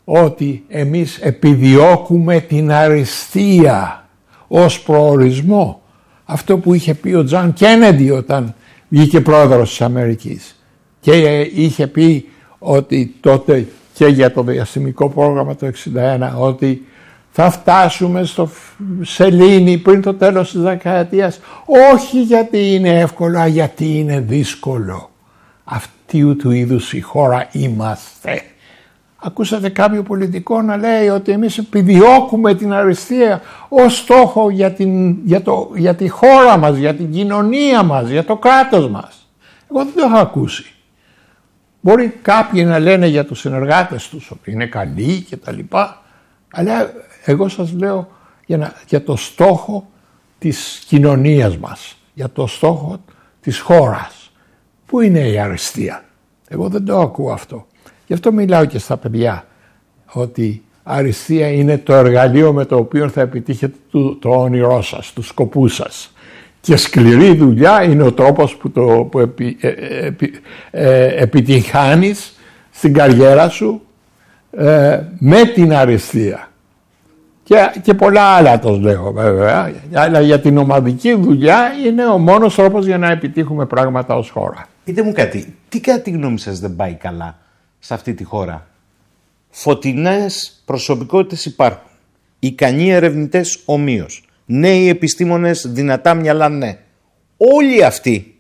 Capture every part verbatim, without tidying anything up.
ότι εμείς επιδιώκουμε την αριστεία ως προορισμό. Αυτό που είχε πει ο Τζον Κέννεντι όταν βγήκε πρόεδρος της Αμερικής και είχε πει ότι τότε και για το διαστημικό πρόγραμμα το εξήντα ένα ότι θα φτάσουμε στο σελήνη πριν το τέλος της δεκαετίας, όχι γιατί είναι εύκολο, αλλά γιατί είναι δύσκολο. Αυτού του είδους η χώρα είμαστε. Ακούσατε κάποιο πολιτικό να λέει ότι εμείς επιδιώκουμε την αριστεία ως στόχο για, την, για, το, για τη χώρα μας, για την κοινωνία μας, για το κράτος μας. Εγώ δεν το έχω ακούσει. Μπορεί κάποιοι να λένε για τους συνεργάτες τους ότι είναι καλοί και τα λοιπά, αλλά εγώ σας λέω για, να, για το στόχο της κοινωνίας μας, για το στόχο της χώρας. Πού είναι η αριστεία? Εγώ δεν το ακούω αυτό. Γι' αυτό μιλάω και στα παιδιά, ότι αριστεία είναι το εργαλείο με το οποίο θα επιτύχετε το, το όνειρό σας, τους σκοπούς σας. Και σκληρή δουλειά είναι ο τρόπος που, το, που επι, ε, ε, ε, επιτυχάνεις στην καριέρα σου ε, με την αριστεία. Και, και πολλά άλλα το λέω βέβαια, αλλά για την ομαδική δουλειά είναι ο μόνος τρόπος για να επιτύχουμε πράγματα ως χώρα. Πείτε μου κάτι, τι κατά τη γνώμη σας δεν πάει καλά σε αυτή τη χώρα? Φωτεινές προσωπικότητες υπάρχουν, ικανοί ερευνητές ομοίως, νέοι επιστήμονες, δυνατά μυαλά, ναι. Όλοι αυτοί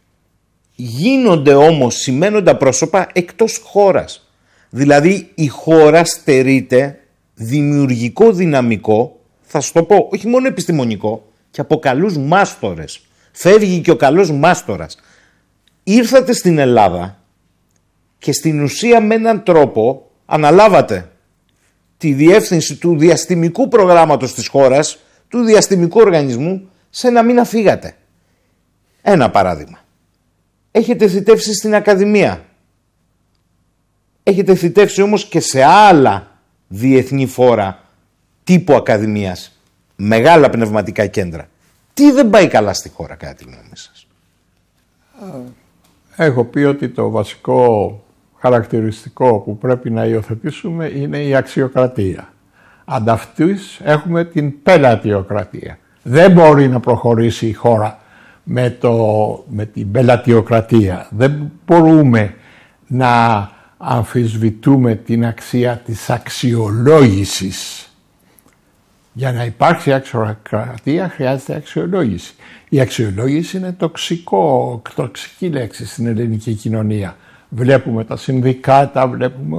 γίνονται όμως σημαίνοντα πρόσωπα εκτός χώρας. Δηλαδή η χώρα στερείται δημιουργικό δυναμικό, θα σου το πω, όχι μόνο επιστημονικό, και από καλούς μάστορες. Φεύγει και ο καλός μάστορας. Ήρθατε στην Ελλάδα και στην ουσία με έναν τρόπο αναλάβατε τη διεύθυνση του διαστημικού προγράμματος της χώρας, του διαστημικού οργανισμού, σε ένα μήνα φύγατε. Ένα παράδειγμα. Έχετε θητεύσει στην Ακαδημία. Έχετε θητεύσει όμως και σε άλλα διεθνή φόρα τύπου Ακαδημίας. Μεγάλα πνευματικά κέντρα. Τι δεν πάει καλά στη χώρα κατά τη γνώμη σας? Έχω πει ότι το βασικό χαρακτηριστικό που πρέπει να υιοθετήσουμε είναι η αξιοκρατία. Ανταυτούς έχουμε την πελατιοκρατία. Δεν μπορεί να προχωρήσει η χώρα με, το, με την πελατιοκρατία. Δεν μπορούμε να αμφισβητούμε την αξία της αξιολόγησης. Για να υπάρξει αξιοκρατία χρειάζεται αξιολόγηση. Η αξιολόγηση είναι τοξικό, τοξική λέξη στην ελληνική κοινωνία. Βλέπουμε τα συνδικάτα, βλέπουμε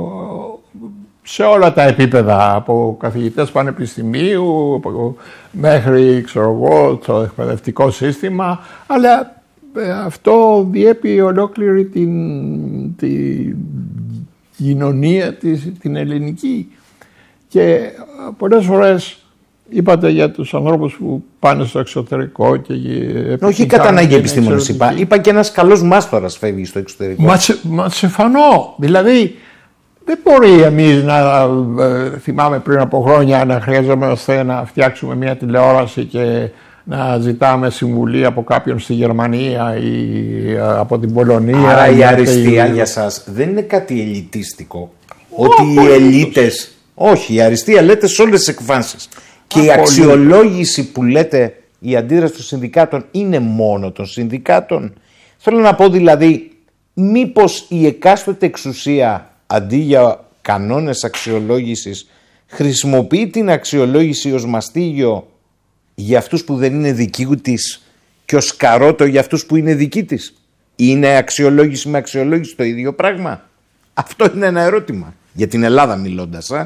σε όλα τα επίπεδα, από καθηγητές πανεπιστημίου μέχρι ξέρω εγώ, το εκπαιδευτικό σύστημα, αλλά αυτό διέπει ολόκληρη την, την κοινωνία της, την ελληνική. Και πολλές φορές είπατε για τους ανθρώπους που πάνε στο εξωτερικό και... Όχι κατά ανάγκη επιστήμονες είπα. Είπα και ένας καλός μάστορας φεύγει στο εξωτερικό. Μα, μα σε φανώ. Δηλαδή δεν μπορεί εμείς να ε, θυμάμαι πριν από χρόνια να χρειαζόμαστε να φτιάξουμε μια τηλεόραση και να ζητάμε συμβουλή από κάποιον στη Γερμανία ή ε, από την Πολωνία. Άρα η αριστεία η... για σας δεν είναι κάτι ελιτίστικο. Ο, ότι οι ελίτες... Όχι, η αριστεία λέτε σε όλες τις εκφάνσεις. Και η αξιολόγηση που λέτε, η αντίδραση των συνδικάτων είναι μόνο των συνδικάτων. Θέλω να πω δηλαδή, μήπως η εκάστοτε εξουσία αντί για κανόνες αξιολόγησης χρησιμοποιεί την αξιολόγηση ως μαστίγιο για αυτούς που δεν είναι δικοί της και ως καρότο για αυτούς που είναι δικοί της? Είναι αξιολόγηση με αξιολόγηση το ίδιο πράγμα? Αυτό είναι ένα ερώτημα. Για την Ελλάδα μιλώντας. Α?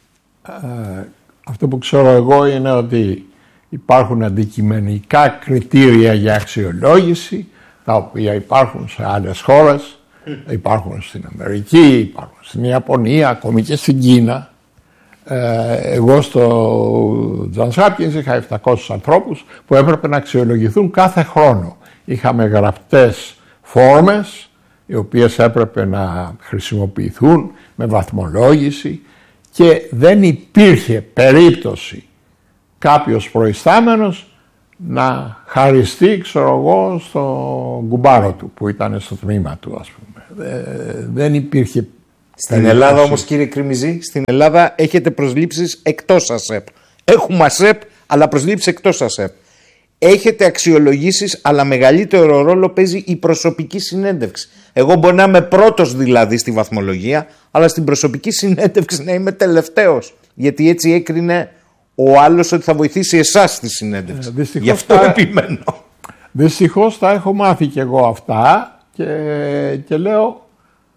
Ε, αυτό που ξέρω εγώ είναι ότι υπάρχουν αντικειμενικά κριτήρια για αξιολόγηση, τα οποία υπάρχουν σε άλλες χώρες, υπάρχουν στην Αμερική, υπάρχουν στην Ιαπωνία, ακόμη και στην Κίνα. Ε, εγώ στο Johns Hopkins είχα επτακόσιους ανθρώπους που έπρεπε να αξιολογηθούν κάθε χρόνο. Είχαμε γραπτές φόρμες οι οποίες έπρεπε να χρησιμοποιηθούν με βαθμολόγηση και δεν υπήρχε περίπτωση κάποιος προϊστάμενος να χαριστεί, ξέρω εγώ, στο κουμπάρο του που ήταν στο τμήμα του, ας πούμε. Δεν υπήρχε Στην Ελλάδα όμως, κύριε Κρημιζή, στην Ελλάδα έχετε προσλήψεις εκτός ΑΣΕΠ. Έχουμε ΑΣΕΠ, αλλά προσλήψεις εκτός ΑΣΕΠ. Έχετε αξιολογήσεις, αλλά μεγαλύτερο ρόλο παίζει η προσωπική συνέντευξη. Εγώ μπορεί να είμαι πρώτος δηλαδή στη βαθμολογία, αλλά στην προσωπική συνέντευξη να είμαι τελευταίος. Γιατί έτσι έκρινε ο άλλος ότι θα βοηθήσει εσάς στη συνέντευξη. Ε, Γι' αυτό τα... επιμένω. Δυστυχώς τα έχω μάθει κι εγώ αυτά και, και λέω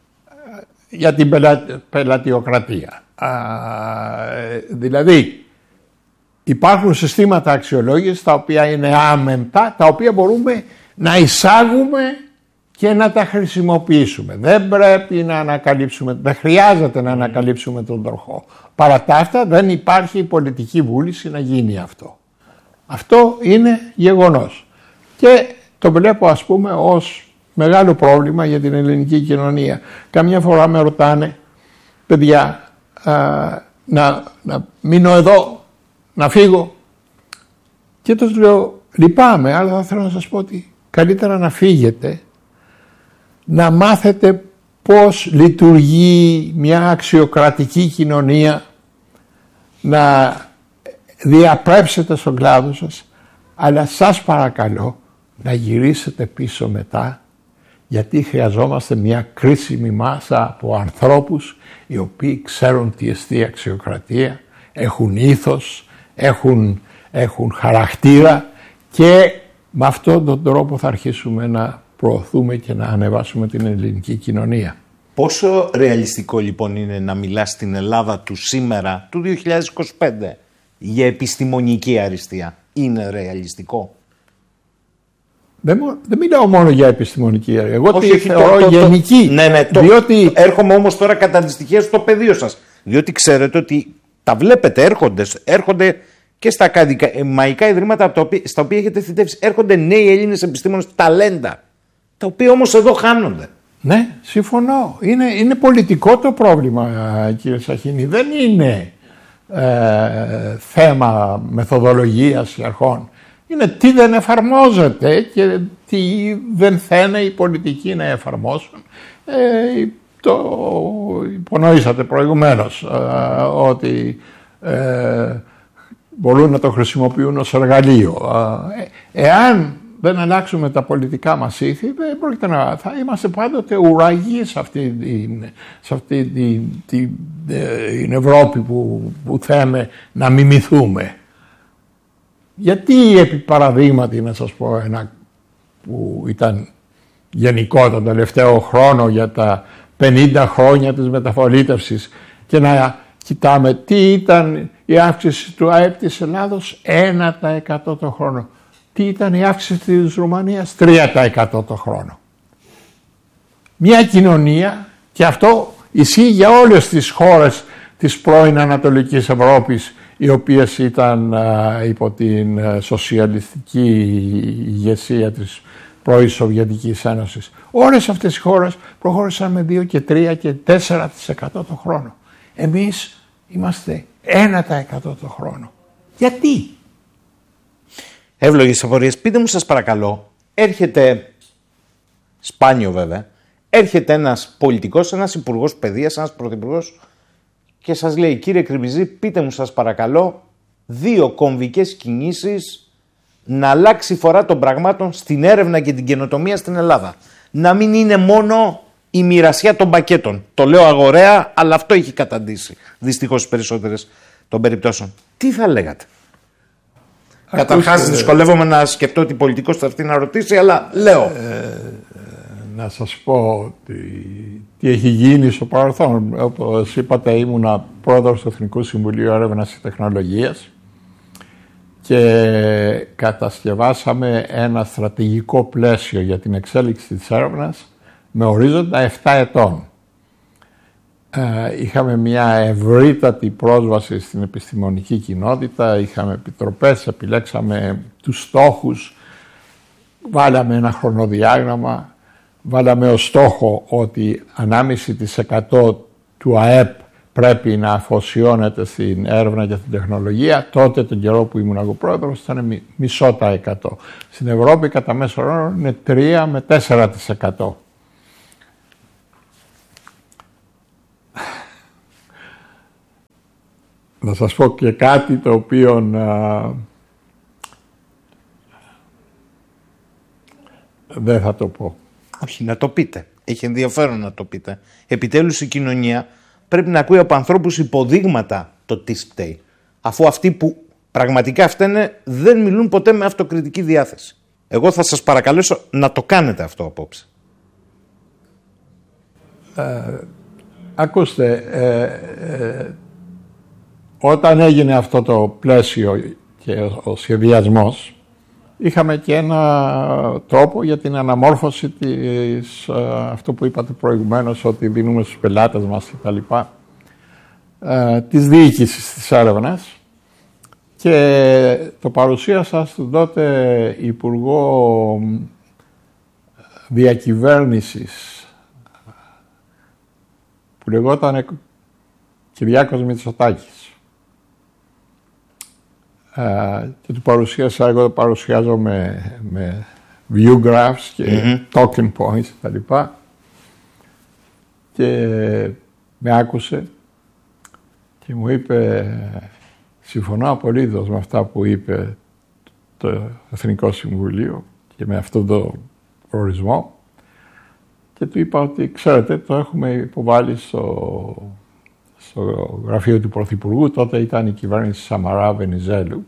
για την πελα... πελατιοκρατία. Α, δηλαδή υπάρχουν συστήματα αξιολόγησης τα οποία είναι άμεμπτα, τα οποία μπορούμε να εισάγουμε και να τα χρησιμοποιήσουμε. Δεν πρέπει να ανακαλύψουμε, δεν χρειάζεται να ανακαλύψουμε τον τροχό. Παρά τα αυτά δεν υπάρχει πολιτική βούληση να γίνει αυτό. Αυτό είναι γεγονός. Και το βλέπω ας πούμε ως μεγάλο πρόβλημα για την ελληνική κοινωνία. Καμιά φορά με ρωτάνε, παιδιά, α, να, να μείνω εδώ, να φύγω. Και τους λέω, λυπάμαι, αλλά θα θέλω να σας πω ότι καλύτερα να φύγετε, να μάθετε πώς λειτουργεί μια αξιοκρατική κοινωνία, να διαπρέψετε στον κλάδο σας, αλλά σας παρακαλώ να γυρίσετε πίσω μετά, γιατί χρειαζόμαστε μια κρίσιμη μάσα από ανθρώπους οι οποίοι ξέρουν τι εστί αξιοκρατία, έχουν ήθος, έχουν, έχουν χαρακτήρα και με αυτόν τον τρόπο θα αρχίσουμε να προωθούμε και να ανεβάσουμε την ελληνική κοινωνία. Πόσο ρεαλιστικό λοιπόν είναι να μιλάς στην Ελλάδα του σήμερα, του δύο χιλιάδες είκοσι πέντε, για επιστημονική αριστεία? Είναι ρεαλιστικό? Δεν, δεν μιλάω μόνο για επιστημονική αριστεία. Εγώ Όχι, τη θεωρώ το, το, γενική. Το, ναι, ναι, το, διότι... Έρχομαι όμως τώρα κατά αντιστοιχεία στο πεδίο σας. Διότι ξέρετε ότι τα βλέπετε, έρχονται, έρχονται και στα ακαδημαϊκά ιδρύματα στα οποία έχετε θητεύσει. Έρχονται νέοι Έλληνες επιστήμονες ταλέντα, τα οποία όμως εδώ χάνονται. Ναι, συμφωνώ. Είναι, είναι πολιτικό το πρόβλημα, κύριε Σαχίνη. Δεν είναι ε, θέμα μεθοδολογίας και αρχών. Είναι τι δεν εφαρμόζεται και τι δεν θένε οι πολιτικοί να εφαρμόσουν. Ε, το υπονοήσατε προηγουμένως ε, ότι ε, μπορούν να το χρησιμοποιούν ως εργαλείο. Ε, εάν δεν αλλάξουμε τα πολιτικά μας ήθη, δεν πρόκειται να, θα είμαστε πάντοτε ουραγοί σε αυτή την, σε αυτή την, την, την Ευρώπη που, που θέμε να μιμηθούμε. Γιατί επί παραδείγματι, να σας πω ένα που ήταν γενικό τον τελευταίο χρόνο για τα πενήντα χρόνια της μεταπολίτευσης και να κοιτάμε τι ήταν η αύξηση του ΑΕΠ της Ελλάδος, ένα τοις εκατό το χρόνο. Τι ήταν η αύξηση της Ρουμανίας, τρία τοις εκατό το χρόνο. Μια κοινωνία, και αυτό ισχύει για όλες τις χώρες της πρώην Ανατολικής Ευρώπης, οι οποίες ήταν α, υπό την α, σοσιαλιστική ηγεσία της πρώην Σοβιετικής Ένωσης. Όλες αυτές οι χώρες προχώρησαν με δύο και τρία και τέσσερα τοις εκατό το χρόνο. Εμείς είμαστε ένα τοις εκατό το χρόνο. Γιατί? Εύλογες απορίες. Πείτε μου σας παρακαλώ, έρχεται, σπάνιο βέβαια, έρχεται ένας πολιτικός, ένας υπουργός παιδείας, ένας πρωθυπουργός και σας λέει, κύριε Κρημιζή, πείτε μου σας παρακαλώ δύο κομβικές κινήσεις να αλλάξει η φορά των πραγμάτων στην έρευνα και την καινοτομία στην Ελλάδα. Να μην είναι μόνο η μοιρασιά των πακέτων. Το λέω αγοραία, αλλά αυτό έχει καταντήσει δυστυχώς στις περισσότερες των περιπτώσεων. Τι θα λέγατε? Καταρχάς δυσκολεύομαι να σκεφτώ ότι πολιτικός θα έρθει να ρωτήσει, αλλά λέω. Ε, να σας πω τι, τι έχει γίνει στο παρελθόν. Όπως είπατε, ήμουνα πρόεδρος του Εθνικού Συμβουλίου Έρευνας και Τεχνολογίας και κατασκευάσαμε ένα στρατηγικό πλαίσιο για την εξέλιξη της έρευνας με ορίζοντα επτά ετών. Ε, είχαμε μια ευρύτατη πρόσβαση στην επιστημονική κοινότητα, είχαμε επιτροπές, επιλέξαμε τους στόχους, βάλαμε ένα χρονοδιάγραμμα, βάλαμε ως στόχο ότι ανάμιση τοις εκατό του ΑΕΠ πρέπει να αφοσιώνεται στην έρευνα και την τεχνολογία. Τότε τον καιρό που ήμουν εγώ πρόεδρος ήταν μισό τα εκατό. Στην Ευρώπη κατά μέσο όρο είναι τρία με τέσσερα τοις εκατό. Θα σας πω και κάτι το οποίο α, δεν θα το πω. Όχι, να το πείτε. Έχει ενδιαφέρον να το πείτε. Επιτέλους η κοινωνία πρέπει να ακούει από ανθρώπους υποδείγματα το τι φταίει. Αφού αυτοί που πραγματικά φταίνε δεν μιλούν ποτέ με αυτοκριτική διάθεση. Εγώ θα σας παρακαλέσω να το κάνετε αυτό απόψε. Ε, ακούστε, ε, ε, όταν έγινε αυτό το πλαίσιο και ο, ο σχεδιασμός, είχαμε και ένα τρόπο για την αναμόρφωση της, αυτό που είπατε προηγουμένως, ότι δίνουμε στους πελάτες μας κτλ. Ε, της διοίκησης της έρευνας, και το παρουσίασα στον τότε Υπουργό Διακυβέρνησης που λεγόταν Κυριάκος Μητσοτάκης. Uh, και του παρουσίασα, εγώ το παρουσιάζω με, με view graphs και mm-hmm. talking points και τα λοιπά, και με άκουσε και μου είπε, συμφωνώ απολύτως με αυτά που είπε το Εθνικό Συμβουλίο και με αυτόν τον ορισμό, και του είπα ότι ξέρετε, το έχουμε υποβάλει στο στο γραφείο του Πρωθυπουργού, τότε ήταν η κυβέρνηση Σαμαρά Βενιζέλου,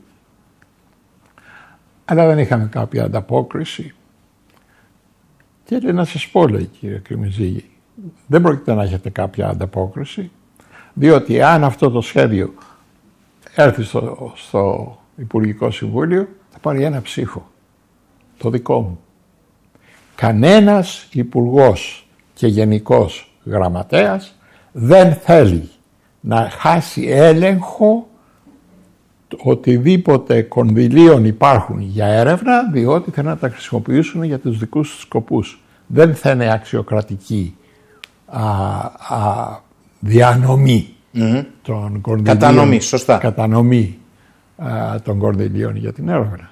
αλλά δεν είχαμε κάποια ανταπόκριση. Και λέει, να σας πω, λέει, κύριε Κρυμιζή, δεν πρόκειται να έχετε κάποια ανταπόκριση, διότι αν αυτό το σχέδιο έρθει στο, στο Υπουργικό Συμβούλιο, θα πάρει ένα ψήφο, το δικό μου. Κανένας υπουργός και γενικός γραμματέας δεν θέλει να χάσει έλεγχο οτιδήποτε κονδυλίων υπάρχουν για έρευνα, διότι θέλουν να τα χρησιμοποιήσουν για τους δικούς τους σκοπούς. Δεν θα είναι αξιοκρατική α, α, διανομή mm-hmm. των κονδυλίων. Κατανομή, σωστά. Κατανομή α, των κονδυλίων για την έρευνα.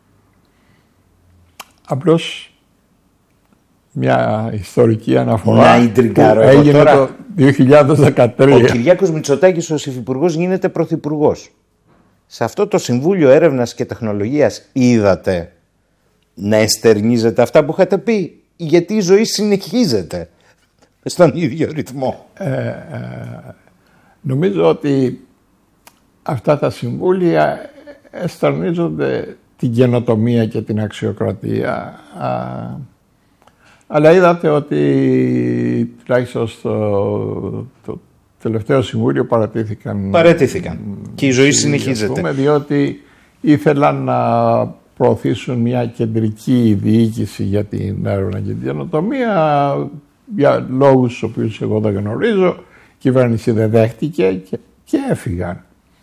Απλώς μια ιστορική αναφορά που έγινε τώρα, το δύο χιλιάδες δεκατρία. Ο Κυριάκος Μητσοτάκης ως υφυπουργός γίνεται πρωθυπουργός. Σε αυτό το Συμβούλιο Έρευνας και Τεχνολογίας είδατε να εστερνίζετε αυτά που είχατε πει, γιατί η ζωή συνεχίζεται στον ίδιο ρυθμό. Ε, ε, νομίζω ότι αυτά τα συμβούλια εστερνίζονται την καινοτομία και την αξιοκρατία. Α, αλλά είδατε ότι τουλάχιστον στο το τελευταίο συμβούλιο παρατήθηκαν. Παρατήθηκαν. Και η ζωή συνεχίζεται. Πούμε, διότι ήθελαν να προωθήσουν μια κεντρική διοίκηση για την έρευνα και την καινοτομία, για λόγους τους οποίους εγώ δεν γνωρίζω. Η κυβέρνηση δεν δέχτηκε και, και έφυγαν.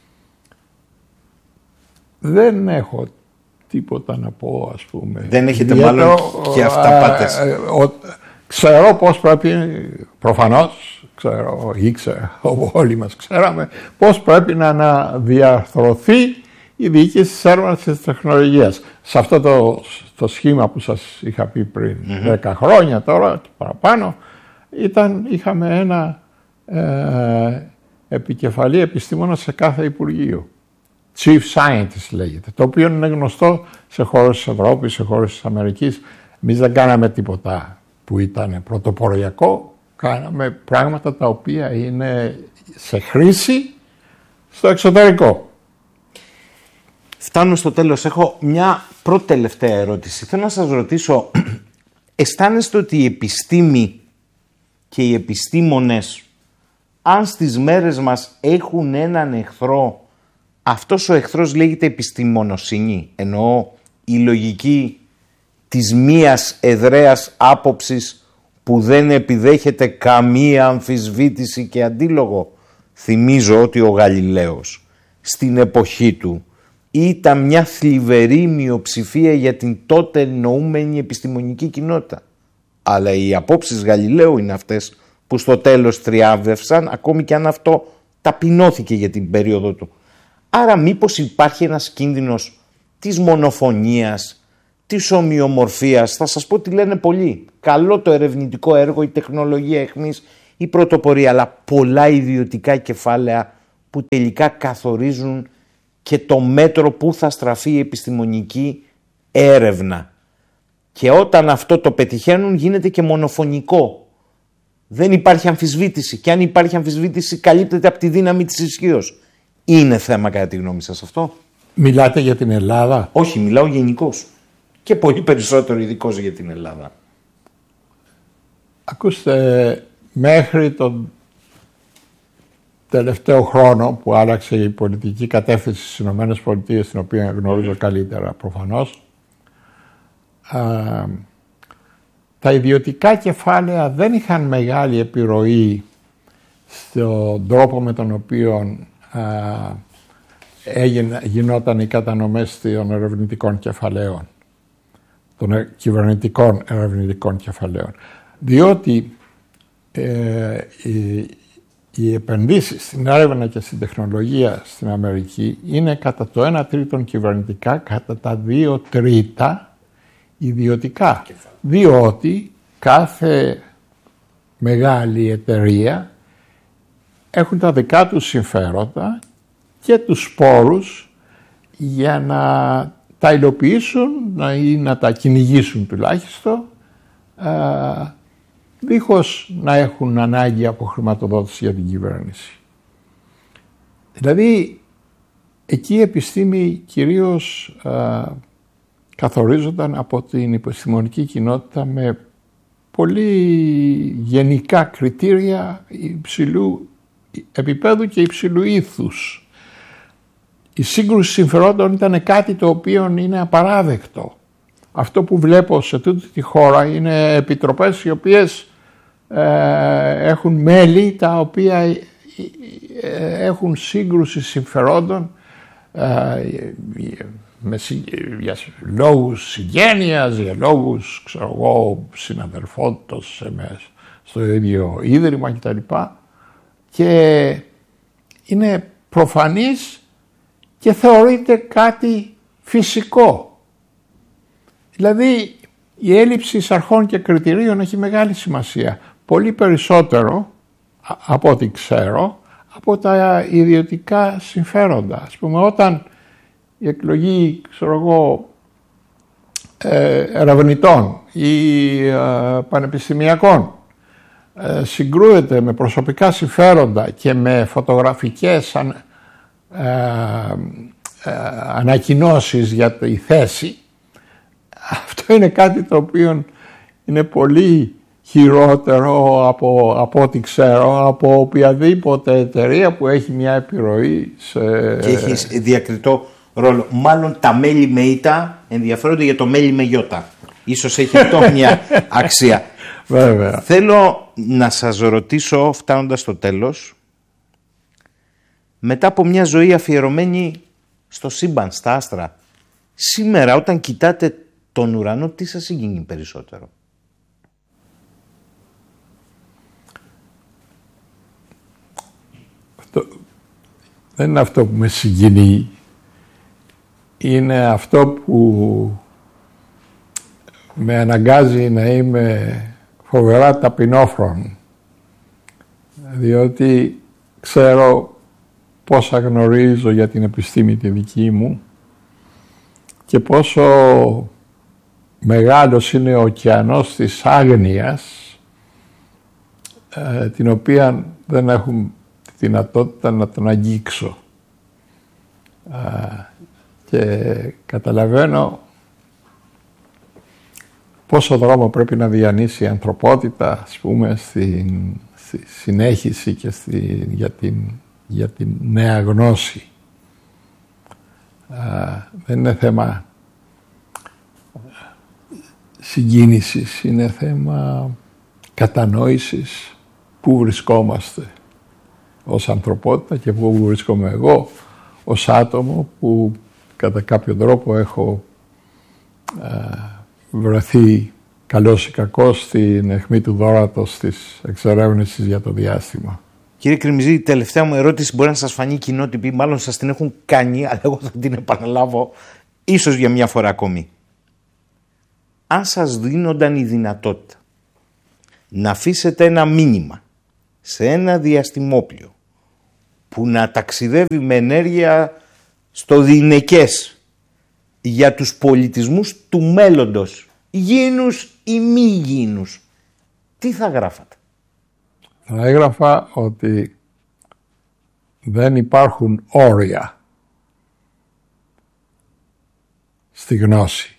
Δεν έχω τίποτα να πω, ας πούμε. Δεν έχετε μάλλον και αυτά πάτε. Ξέρω πώς πρέπει, προφανώς ξέρω, ήξερα, όλοι μας ξέραμε, πώς πρέπει να αναδιαρθρωθεί η διοίκηση της έρευνας και της τεχνολογίας. Σε αυτό το, το σχήμα που σας είχα πει πριν mm-hmm. δέκα χρόνια τώρα και παραπάνω, ήταν, είχαμε ένα ε, επικεφαλή επιστήμονα σε κάθε Υπουργείο. Chief Scientist λέγεται, το οποίο είναι γνωστό σε χώρες της Ευρώπης, σε χώρες της Αμερικής. Εμείς δεν κάναμε τίποτα που ήταν πρωτοποριακό, κάναμε πράγματα τα οποία είναι σε χρήση στο εξωτερικό. Φτάνουμε στο τέλος. Έχω μια πρώτη τελευταία ερώτηση. Θέλω να σας ρωτήσω, αισθάνεστε ότι η επιστήμη και οι επιστήμονες, αν στις μέρες μας έχουν έναν εχθρό, αυτός ο εχθρός λέγεται επιστημονοσύνη, εννοώ η λογική της μίας εδραίας άποψης που δεν επιδέχεται καμία αμφισβήτηση και αντίλογο. Θυμίζω ότι ο Γαλιλαίος στην εποχή του ήταν μια θλιβερή μειοψηφία για την τότε εννοούμενη επιστημονική κοινότητα. Αλλά οι απόψεις Γαλιλαίου είναι αυτές που στο τέλος τριάβευσαν, ακόμη και αν αυτό ταπεινώθηκε για την περίοδο του. Άρα μήπως υπάρχει ένας κίνδυνος της μονοφωνίας, της ομοιομορφίας? Θα σας πω τι λένε πολλοί. Καλό το ερευνητικό έργο, η τεχνολογία εχμής, η πρωτοπορία, αλλά πολλά ιδιωτικά κεφάλαια που τελικά καθορίζουν και το μέτρο που θα στραφεί η επιστημονική έρευνα. Και όταν αυτό το πετυχαίνουν γίνεται και μονοφωνικό. Δεν υπάρχει αμφισβήτηση. Και αν υπάρχει αμφισβήτηση καλύπτεται από τη δύναμη της ισχύως. Είναι θέμα κατά τη γνώμη σας αυτό? Μιλάτε για την Ελλάδα? Όχι, μιλάω γενικώς. Και πολύ περισσότερο ειδικώς για την Ελλάδα. Ακούστε, μέχρι τον τελευταίο χρόνο που άλλαξε η πολιτική κατεύθυνση στις Ηνωμένες Πολιτείες, την οποία γνωρίζω καλύτερα προφανώς, α, τα ιδιωτικά κεφάλαια δεν είχαν μεγάλη επιρροή στον τρόπο με τον οποίο α, έγινε, γινόταν οι κατανομές των ερευνητικών κεφαλαίων, των κυβερνητικών ερευνητικών κεφαλαίων. Διότι ε, οι, οι επενδύσεις στην έρευνα και στην τεχνολογία στην Αμερική είναι κατά το ένα τρίτο κυβερνητικά, κατά τα δύο τρίτα ιδιωτικά. Διότι κάθε μεγάλη εταιρεία έχουν τα δικά τους συμφέροντα και τους πόρους για να τα υλοποιήσουν ή να τα κυνηγήσουν τουλάχιστον, δίχως να έχουν ανάγκη από χρηματοδότηση για την κυβέρνηση. Δηλαδή, εκεί η επιστήμη κυρίως α, καθορίζονταν από την επιστημονική κοινότητα με πολύ γενικά κριτήρια υψηλού επίπεδου και υψηλού ήθους. Η σύγκρουση συμφερόντων ήταν κάτι το οποίο είναι απαράδεκτο. Αυτό που βλέπω σε τούτη τη χώρα είναι επιτροπές οι οποίες ε, έχουν μέλη τα οποία ε, ε, έχουν σύγκρουση συμφερόντων ε, με, για λόγους συγγένειας, για λόγους ξέρω εγώ, συναδελφότητος στο ίδιο ίδρυμα κτλ. Και είναι προφανής και θεωρείται κάτι φυσικό. Δηλαδή η έλλειψη αρχών και κριτηρίων έχει μεγάλη σημασία. Πολύ περισσότερο από ό,τι ξέρω από τα ιδιωτικά συμφέροντα. Ας πούμε, όταν η εκλογή ξέρω εγώ, ερευνητών ή ε, πανεπιστημιακών ε, συγκρούεται με προσωπικά συμφέροντα και με φωτογραφικές αν, ε, ε, ανακοινώσεις για τη θέση, αυτό είναι κάτι το οποίο είναι πολύ χειρότερο από, από ό,τι ξέρω από οποιαδήποτε εταιρεία που έχει μια επιρροή σε... Και έχει διακριτό ρόλο. Μάλλον τα μέλη με ήττα ενδιαφέρονται για το μέλη με γιώτα. Ίσως έχει αυτό μια αξία. Βέβαια. Θέλω να σας ρωτήσω, φτάνοντας στο τέλος, μετά από μια ζωή αφιερωμένη στο σύμπαν, στα άστρα, σήμερα όταν κοιτάτε τον ουρανό, τι σας συγκινεί περισσότερο? Αυτό, δεν είναι αυτό που με συγκινεί. Είναι αυτό που με αναγκάζει να είμαι φοβερά ταπεινόφρον. Διότι ξέρω πόσα γνωρίζω για την επιστήμη τη δική μου και πόσο μεγάλος είναι ο ωκεανός της άγνοιας, ε, την οποία δεν έχουμε τη δυνατότητα να τον αγγίξω. Ε, και καταλαβαίνω πόσο δρόμο πρέπει να διανύσει η ανθρωπότητα, ας πούμε, στην, στη συνέχιση και στη, για, την, για την νέα γνώση. Ε, δεν είναι θέμα συγκίνησης, είναι θέμα κατανόησης πού βρισκόμαστε ως ανθρωπότητα και πού βρίσκομαι εγώ ως άτομο που κατά κάποιο τρόπο έχω α, βρεθεί καλός ή κακός στην αιχμή του δώρατος της εξερεύνησης για το διάστημα. Κύριε Κρημιζή, η τελευταία μου ερώτηση μπορεί να σας φανεί κοινότυπη, μάλλον σας την έχουν κάνει, αλλά εγώ θα την επαναλάβω ίσως για μια φορά ακόμη. Αν σας δίνονταν η δυνατότητα να αφήσετε ένα μήνυμα σε ένα διαστημόπλιο που να ταξιδεύει με ενέργεια στο διηνεκές για τους πολιτισμούς του μέλλοντος, γήινους ή μη γήινους, τι θα γράφατε? Θα έγραφα ότι δεν υπάρχουν όρια στη γνώση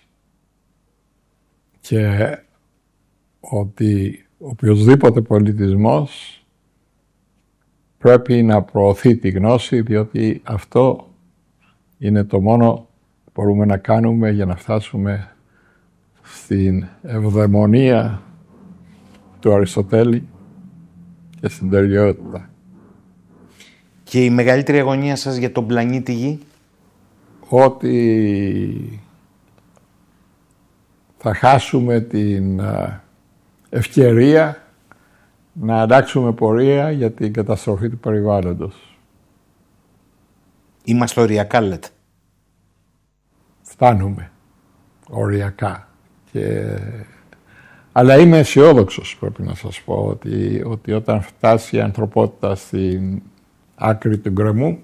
και ότι οποιοσδήποτε πολιτισμός πρέπει να προωθεί τη γνώση, διότι αυτό είναι το μόνο που μπορούμε να κάνουμε για να φτάσουμε στην ευδαιμονία του Αριστοτέλη και στην τελειότητα. Και η μεγαλύτερη αγωνία σας για τον πλανήτη Γη? Ότι θα χάσουμε την ευκαιρία να αλλάξουμε πορεία για την καταστροφή του περιβάλλοντος. Είμαστε οριακά, λέτε? Φτάνουμε οριακά. Και... Αλλά είμαι αισιόδοξος, πρέπει να σας πω, ότι, ότι όταν φτάσει η ανθρωπότητα στην άκρη του γκρεμού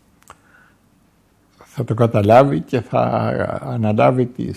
θα το καταλάβει και θα αναλάβει τις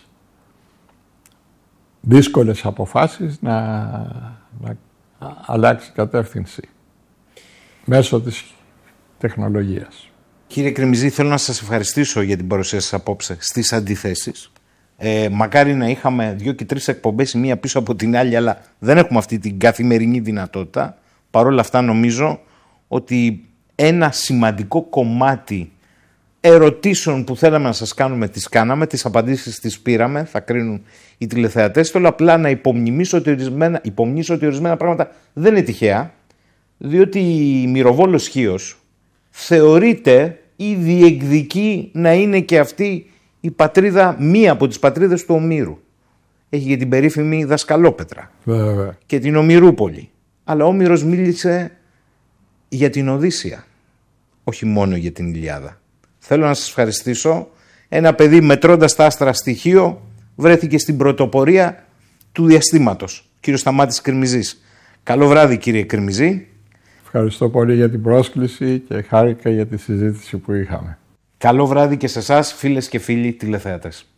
δύσκολες αποφάσεις να, να αλλάξει κατεύθυνση μέσω της τεχνολογίας. Κύριε Κρεμιζή, θέλω να σας ευχαριστήσω για την παρουσία σας απόψε στις αντιθέσεις. Ε, μακάρι να είχαμε δύο και τρεις εκπομπές η μία πίσω από την άλλη, αλλά δεν έχουμε αυτή την καθημερινή δυνατότητα. Παρ' όλα αυτά νομίζω ότι ένα σημαντικό κομμάτι ερωτήσεων που θέλαμε να σας κάνουμε τις κάναμε, τις απαντήσεις τις πήραμε, θα κρίνουν οι τηλεθεατές. Θέλω απλά να υπομνημίσω ότι ορισμένα, υπομνήσω ότι ορισμένα πράγματα δεν είναι τυχαία, διότι η Μυροβόλος Χίος θεωρείται ή διεκδικεί να είναι και αυτή η πατρίδα, μία από τις πατρίδες του Ομήρου. Έχει και την περίφημη Δασκαλόπετρα Βέβαια. και την Ομηρούπολη. Αλλά ο Όμηρος μίλησε για την Οδύσσεια, όχι μόνο για την Ιλιάδα. Θέλω να σας ευχαριστήσω. Ένα παιδί μετρώντας τα άστρα στοιχείο βρέθηκε στην πρωτοπορία του διαστήματος. Κύριος Σταμάτης Κρεμιζής. Καλό βράδυ, κύριε Κρεμιζή. Ευχαριστώ πολύ για την πρόσκληση και χάρηκα για τη συζήτηση που είχαμε. Καλό βράδυ και σε εσάς, φίλες και φίλοι τηλεθεατές.